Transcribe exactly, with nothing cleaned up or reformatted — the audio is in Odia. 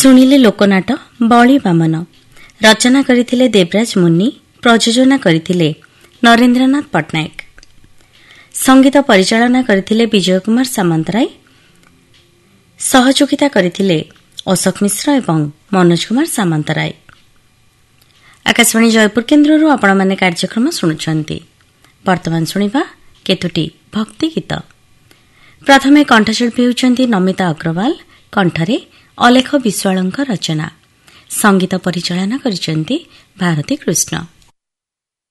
ଶୁଣିଲେ ଲୋକନାଟ ବଳି ବାମନ। ରଚନା କରିଥିଲେ ଦେବରାଜ ମୁନି, ପ୍ରଯୋଜନା କରିଥିଲେ ନରେନ୍ଦ୍ରନାଥ ପଟ୍ଟନାୟକ। ସଙ୍ଗୀତ ପରିଚାଳନା କରିଥିଲେ ବିଜୟ କୁମାର ସାମନ୍ତରାୟ। ସହଯୋଗିତା କରିଥିଲେ ଅଶୋକ ମିଶ୍ର ଏବଂ ମନୋଜ କୁମାର ସାମନ୍ତରାୟ। ଆକାଶବାଣୀ ଜୟପୁର କେନ୍ଦ୍ରରୁ ଆପଣମାନେ କାର୍ଯ୍ୟକ୍ରମ ଶୁଣୁଛନ୍ତି। ବର୍ତ୍ତମାନ ଶୁଣିବା କେତୋଟି ଭକ୍ତି ଗୀତ। ପ୍ରଥମେ କଣ୍ଠଶିଳ୍ପୀ ହେଉଛନ୍ତି ନମିତା ଅଗ୍ରୱାଲ, କଣ୍ଠରେ ଅଲେଖ ବିଶ୍ୱାଳଙ୍କ ରଚନା। ସଙ୍ଗୀତ ପରିଚାଳନା କରିଛନ୍ତି ଭାରତୀ କୃଷ୍ଣ।